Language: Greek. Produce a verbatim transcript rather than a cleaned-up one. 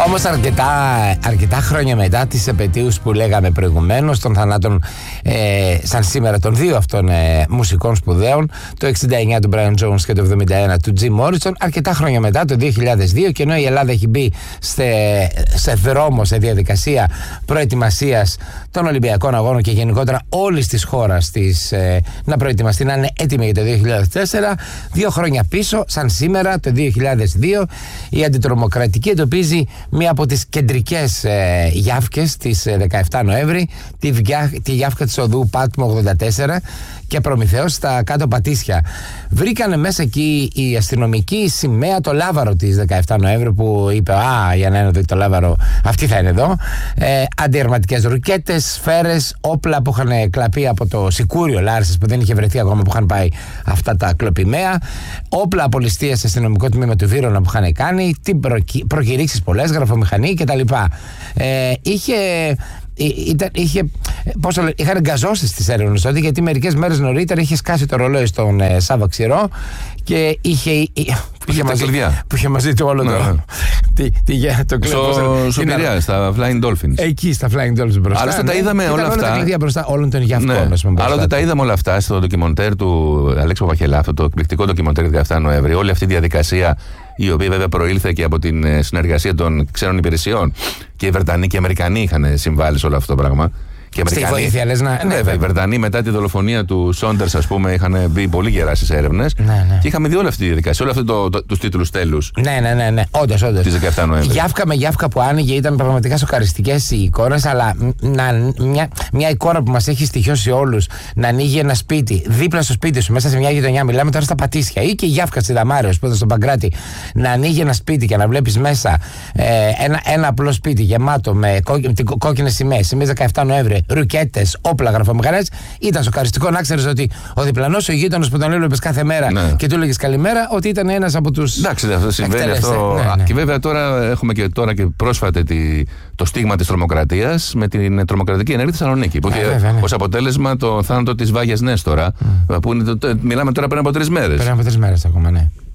Όμως αρκετά, αρκετά χρόνια μετά τις επετείους που λέγαμε προηγουμένως των θανάτων ε, σαν σήμερα των δύο αυτών ε, μουσικών σπουδαίων, το εξήντα εννιά του Brian Jones και το εβδομήντα ένα του Jim Morrison, αρκετά χρόνια μετά, το δύο χιλιάδες δύο, και ενώ η Ελλάδα έχει μπει σε, σε δρόμο, σε διαδικασία προετοιμασίας των Ολυμπιακών Αγώνων και γενικότερα όλης της χώρας της, ε, να προετοιμαστεί, να είναι έτοιμη για το δύο χιλιάδες τέσσερα, δύο χρόνια πίσω, σαν σήμερα το δύο χιλιάδες δύο, η αντιτρομοκρατική εντοπίζει μία από τις κεντρικές ε, γιάφκες της ε, δεκαεφτά Νοέμβρη, τη, τη γιάφκα της οδού Πάτμο ογδόντα τέσσερα και Προμηθέως στα κάτω Πατήσια. Βρήκανε μέσα εκεί οι αστυνομικοί σημαία, το λάβαρο της δεκαεφτά Νοέμβρη, που είπε «Α, για να είναι εδώ το λάβαρο, αυτή θα είναι εδώ». Ε, αντιερματικές ρουκέτες, σφαίρες, όπλα που είχαν κλαπεί από το Σικούριο Λάρισας, που δεν είχε βρεθεί ακόμα, που είχαν πάει αυτά τα κλοπημαία, όπλα από ληστείες σε αστυνομικό τμήμα του Βύρωνα που είχαν κάνει, προκηρύξεις πολλές, γραφομηχανή κτλ. Ε, είχε. Ήταν, είχε, πώς το, είχαν γκαζώσει στις έρευνες τότε, γιατί μερικές μέρες νωρίτερα είχε σκάσει το ρολόι στον ε, Σάβα Ξηρό και είχε, που είχε, μαζί, που είχε μαζί του όλο ναι, το, ναι. τι, τι, το κλειδί. Στο Πειραιά, στα Flying Dolphins. Εκεί στα Flying Dolphins μπροστά. Άλλωστε ναι. τα είδαμε όλα αυτά. Όλα τα κλειδιά μπροστά όλων των γιαυκών. Ναι. Άλλοτε τα είδαμε όλα αυτά στο ντοκιμοντέρ του Αλέξη Παπαχελά, αυτό το εκπληκτικό ντοκιμοντέρ δεκαεφτά Νοέμβρη. Όλη αυτή η διαδικασία, η οποία βέβαια προήλθε και από την συνεργασία των ξένων υπηρεσιών. Και οι Βρετανοί και οι Αμερικανοί είχαν συμβάλει σε όλο αυτό το πράγμα. Στη βοήθεια, λες να. Ναι, βέβαια. Οι Βρετανοί μετά τη δολοφονία του Σόντερς, ας πούμε, είχαν μπει πολύ γερά στις έρευνες. Ναι, ναι. Και είχαμε δει όλη αυτή τη διαδικασία, όλο αυτό το, το, τους τίτλους τέλους. Ναι, ναι, ναι, ναι. Όντως, όντως. Της δεκαεφτά Νοέμβρη. Γιάφκα με γιάφκα που άνοιγε, ήταν πραγματικά σοκαριστικές οι εικόνες, αλλά να, μια, μια εικόνα που μας έχει στοιχειώσει όλους, να ανοίγει ένα σπίτι, δίπλα στο σπίτι σου, μέσα σε μια γειτονιά, μιλάμε τώρα στα Πατήσια, ή και η γιάφκα στη Δαμάρεως που ήταν στον Παγκράτη, να ανοίγει ένα σπίτι και να βλέπεις μέσα ε, ένα, ένα απλό σπίτι γεμάτο με κόκκινες σημαίες, σημαίες δεκαεφτά Νοέμβρη, ρουκέτες, όπλα, γραφομηχανές, ήταν σοκαριστικό να ξέρεις ότι ο διπλανός, ο γείτονας που τον έβλεπες κάθε μέρα ναι. και του έλεγες καλημέρα, ότι ήταν ένας από τους. Εντάξει, αυτό συμβαίνει αυτό. Ναι, ναι. Και βέβαια τώρα έχουμε και, τώρα και πρόσφατα τη, το στίγμα της τρομοκρατίας με την τρομοκρατική ενέργεια της Θεσσαλονίκη. Που είχε ναι. ως αποτέλεσμα το θάνατο της Βάγιας Νέστορα, mm. που είναι, το, το, μιλάμε τώρα πριν από τρεις μέρες. Πριν από τρεις μέρες ακόμα, ναι.